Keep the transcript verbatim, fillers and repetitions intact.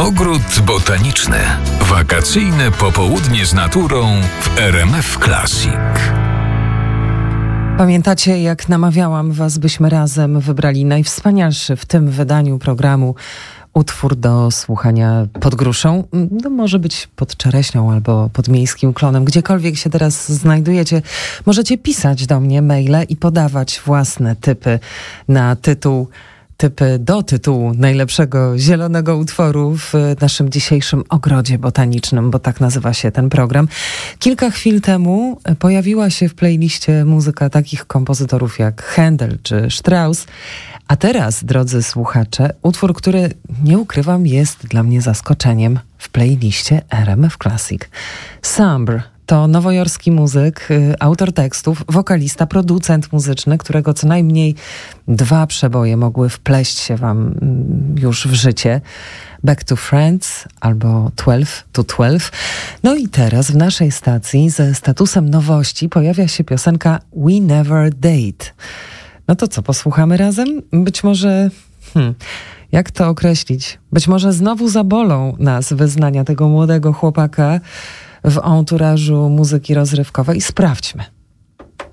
Ogród botaniczny. Wakacyjne popołudnie z naturą w R M F Classic. Pamiętacie, jak namawiałam was, byśmy razem wybrali najwspanialszy w tym wydaniu programu utwór do słuchania pod gruszą? No, może być pod czereśnią albo pod miejskim klonem. Gdziekolwiek się teraz znajdujecie, możecie pisać do mnie maile i podawać własne typy na tytuł Typy do tytułu najlepszego zielonego utworu w naszym dzisiejszym ogrodzie botanicznym, bo tak nazywa się ten program. Kilka chwil temu pojawiła się w playliście muzyka takich kompozytorów jak Händel czy Strauss. A teraz, drodzy słuchacze, utwór, który, nie ukrywam, jest dla mnie zaskoczeniem w playliście R M F Classic. Sambre to nowojorski muzyk, autor tekstów, wokalista, producent muzyczny, którego co najmniej dwa przeboje mogły wpleść się wam już w życie. Back to Friends albo twelve to twelve. No i teraz w naszej stacji ze statusem nowości pojawia się piosenka We Never Date. No to co, posłuchamy razem? Być może... Hmm, jak to określić? Być może znowu zabolą nas wyznania tego młodego chłopaka w enturażu muzyki rozrywkowej. Sprawdźmy.